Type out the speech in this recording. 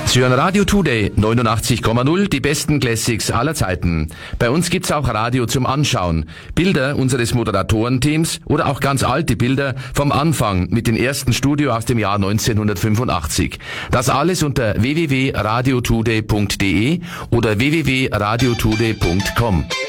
Sie hören Radio Today 89,0, die besten Classics aller Zeiten. Bei uns gibt's auch Radio zum Anschauen. Bilder unseres Moderatorenteams oder auch ganz alte Bilder vom Anfang mit dem ersten Studio aus dem Jahr 1985. Das alles unter www.radiotoday.de oder www.radiotoday.com.